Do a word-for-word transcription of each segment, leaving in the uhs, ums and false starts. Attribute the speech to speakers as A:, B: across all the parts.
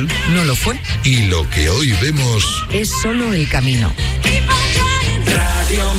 A: No lo fue.
B: Y lo que hoy vemos
A: es solo el camino.
C: Radio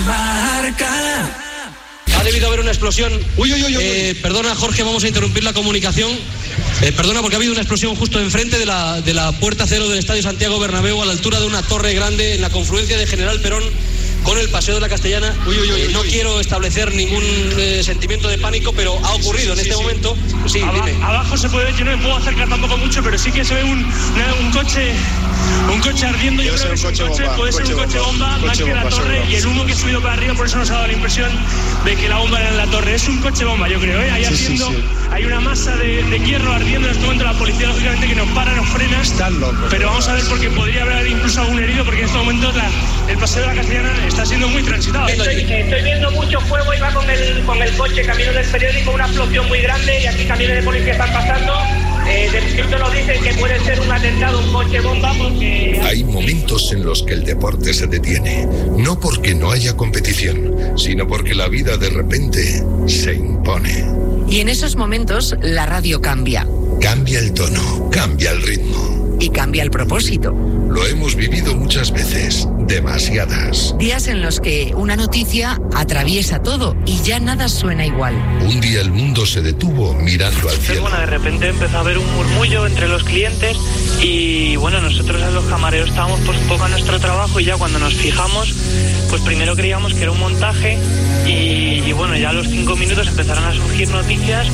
C: Marca.
D: Ha debido haber una explosión.
E: Uy, uy, uy, uy.
D: Eh, perdona, Jorge, vamos a interrumpir la comunicación. Eh, perdona, porque ha habido una explosión justo enfrente de la, de la puerta cero del Estadio Santiago Bernabéu, a la altura de una torre grande en la confluencia de General Perón con el Paseo de la Castellana.
E: Uy, uy, uy, uy,
D: no
E: uy.
D: quiero establecer ningún eh, sentimiento de pánico, pero ha ocurrido
E: sí, sí,
D: en este
E: sí.
D: momento. Sí,
E: Aba-
D: dime.
E: Abajo se puede ver, yo no me puedo acercar tampoco mucho, pero sí que se ve un, una- un coche un coche ardiendo. Yo
F: Debe
E: creo que
F: ser
E: es
F: un
E: un
F: coche
E: coche,
F: bomba,
E: puede ser un
F: coche
E: coche bomba,
F: bomba,
E: más
F: coche
E: que la
F: bomba,
E: torre,
F: seguro.
E: y el humo que ha subido para arriba, por eso nos ha dado la impresión de que la bomba era en la torre. Es un coche bomba, yo creo, ¿eh? Ahí
F: Sí, sí,
E: ardiendo,
F: sí.
E: hay una masa de, de hierro ardiendo en este momento. La policía, lógicamente, que nos para, nos frena.
F: Están locos.
E: Pero vamos a ver, porque podría haber incluso algún herido, porque en estos momentos la, el Paseo de la Castellana está siendo muy transitado.
G: Estoy, estoy viendo mucho fuego y va con el, con el coche, camino del periódico, una explosión muy grande, y aquí camiones de policía están pasando. Eh, de principio nos dicen que puede ser un atentado, un coche bomba, porque...
B: hay momentos en los que el deporte se detiene, no porque no haya competición, sino porque la vida de repente se impone.
A: Y en esos momentos la radio cambia.
B: Cambia el tono, cambia el ritmo.
A: Y cambia el propósito.
B: Lo hemos vivido muchas veces, demasiadas.
A: Días en los que una noticia atraviesa todo y ya nada suena igual.
B: Un día el mundo se detuvo mirando al cielo.
H: Bueno, de repente empezó a haber un murmullo entre los clientes y bueno, nosotros a los camareros estábamos pues un poco a nuestro trabajo, y ya cuando nos fijamos, pues primero creíamos que era un montaje y, y bueno, ya a los cinco minutos empezaron a surgir noticias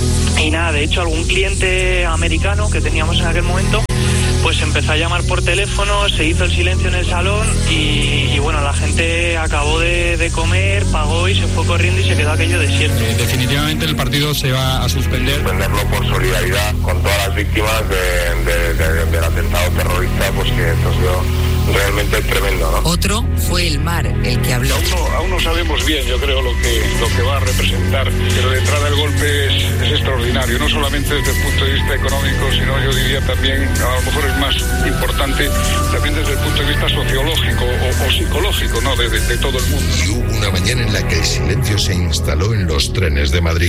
H: y nada, de hecho algún cliente americano que teníamos en aquel momento pues empezó a llamar por teléfono, se hizo el silencio en el salón y, y bueno, la gente acabó de, de comer, pagó y se fue corriendo y se quedó aquello desierto.
I: Eh, definitivamente el partido se va a suspender.
J: Suspenderlo por solidaridad con todas las víctimas de, de, de, del atentado terrorista, pues que esto ha sido realmente tremendo, ¿no?
A: Otro fue el mar el que habló.
F: Aún no, aún no sabemos bien, yo creo, lo que, lo que va a representar, pero de entrada el golpe es, es extraordinario, no solamente desde el punto de vista económico, sino yo diría también, a lo mejor es más importante, también desde el punto de vista sociológico o, o psicológico, ¿no? De, de, de todo el mundo.
B: Y hubo una mañana en la que el silencio se instaló en los trenes de Madrid.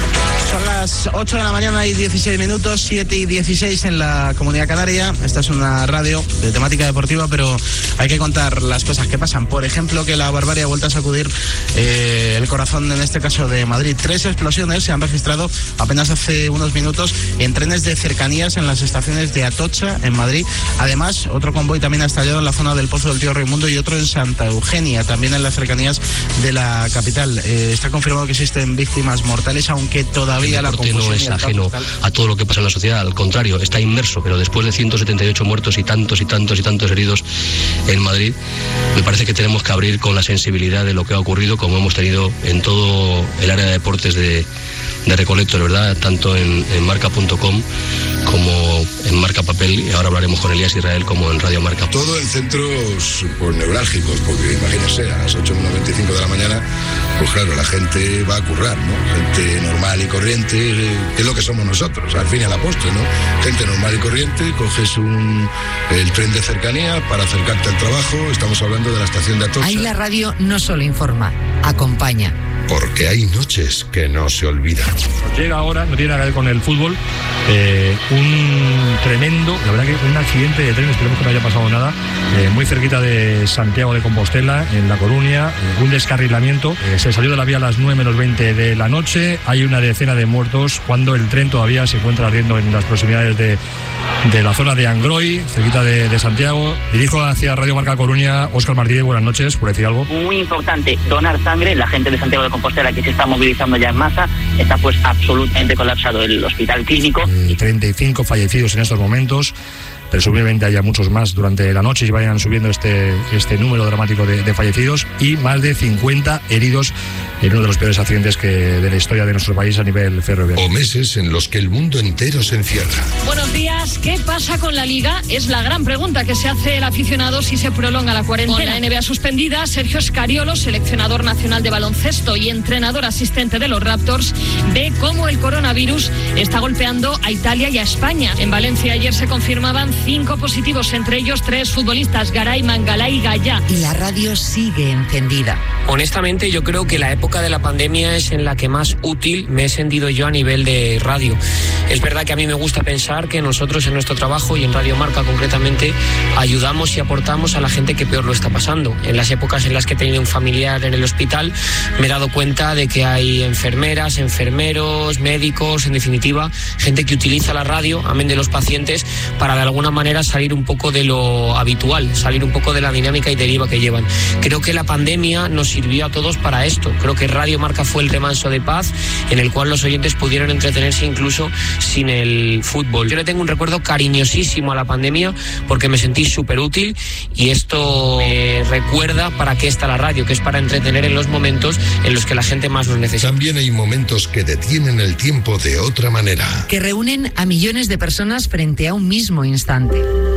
K: Son las ocho de la mañana y dieciséis minutos, siete y dieciséis en la Comunidad Canaria. Esta es una radio de temática deportiva, pero hay que contar las cosas que pasan. Por ejemplo, que la barbarie ha vuelto a sacudir eh, el corazón, en este caso de Madrid. Tres explosiones se han registrado apenas hace unos minutos en trenes de cercanías en las estaciones de Atocha, en Madrid. Además, otro convoy también ha estallado en la zona del Pozo del Tío Raimundo y otro en Santa Eugenia, también en las cercanías de la capital. Eh, está confirmado que existen víctimas mortales, aunque todavía
L: el
K: la
L: deporte
K: confusión
L: no es
K: y el
L: ajeno
K: caos
L: a todo lo que pasa en la sociedad, al contrario, está inmerso, pero después de ciento setenta y ocho muertos y tantos y tantos y tantos heridos en Madrid, me parece que tenemos que abrir con la sensibilidad de lo que ha ocurrido, como hemos tenido en todo el área de deportes de, de Recoletos, ¿verdad? Tanto en, en marca punto com como en Marca Papel, y ahora hablaremos con Elías Israel como en Radio Marca.
B: Todo en centros pues, neurálgicos, porque imagínense, a las ocho menos veinticinco de la mañana, pues claro, la gente va a currar, ¿no? Gente normal y corriente, que es lo que somos nosotros, al fin y al postre, ¿no? Gente normal y corriente, coges un, el tren de cercanía para acercarte al trabajo, estamos hablando de la estación de Atocha.
A: Ahí la radio no solo informa, acompaña.
B: Porque hay noches que no se olvidan.
I: Llega ahora, no tiene nada que ver con el fútbol, eh, un tremendo, la verdad que un accidente de tren, esperemos que no haya pasado nada, eh, muy cerquita de Santiago de Compostela, en La Coruña, eh, un descarrilamiento, eh, se salió de la vía a las nueve menos veinte de la noche, hay una decena de muertos cuando el tren todavía se encuentra ardiendo en las proximidades de, de la zona de Angroy, cerquita de, de Santiago. Dirijo hacia Radio Marca Coruña, Óscar Martínez, buenas noches, por decir algo.
G: Muy importante, donar sangre. La gente de Santiago de Compostela, que se está movilizando ya en masa, está pues absolutamente colapsado el hospital clínico.
I: treinta y cinco fallecidos en estos momentos. Presumiblemente haya muchos más durante la noche y vayan subiendo este, este número dramático de, de fallecidos, y más de cincuenta heridos en uno de los peores accidentes que de la historia de nuestro país a nivel ferroviario.
B: O meses en los que el mundo entero se encierra.
M: Buenos días. ¿Qué pasa con la Liga? Es la gran pregunta que se hace el aficionado si se prolonga la cuarentena. Con la N B A suspendida, Sergio Scariolo, seleccionador nacional de baloncesto y entrenador asistente de los Raptors, ve cómo el coronavirus está golpeando a Italia y a España. En Valencia ayer se confirmaban cinco positivos, entre ellos tres futbolistas, Garay, Mangala y Gaya.
A: Y la radio sigue encendida.
N: Honestamente, yo creo que la época de la pandemia es en la que más útil me he sentido yo a nivel de radio. Es verdad que a mí me gusta pensar que nosotros en nuestro trabajo y en Radio Marca concretamente ayudamos y aportamos a la gente que peor lo está pasando. En las épocas en las que he tenido un familiar en el hospital me he dado cuenta de que hay enfermeras, enfermeros, médicos, en definitiva, gente que utiliza la radio, amén de los pacientes, para de alguna manera salir un poco de lo habitual, salir un poco de la dinámica y deriva que llevan. Creo que la pandemia nos sirvió a todos para esto. Creo que Radio Marca fue el remanso de paz en el cual los oyentes pudieron entretenerse incluso sin el fútbol. Yo le tengo un recuerdo cariñosísimo a la pandemia porque me sentí súper útil y esto me recuerda para qué está la radio, que es para entretener en los momentos en los que la gente más nos necesita.
O: También hay momentos que detienen el tiempo de otra manera.
A: Que reúnen a millones de personas frente a un mismo instante.